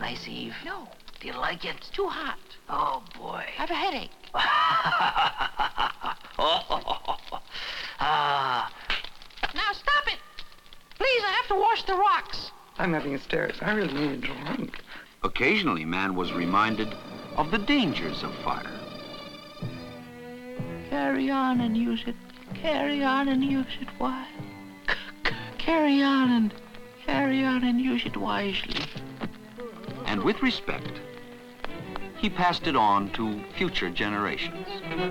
nice, Eve? No. Do you like it? It's too hot. Oh, boy. I have a headache. Now stop it. Please, I have to wash the rocks. I'm having hysterics. I really need a drink. Occasionally, man was reminded of the dangers of fire. Carry on and use it. Carry on and use it wisely. Carry on and use it wisely. And with respect, he passed it on to future generations.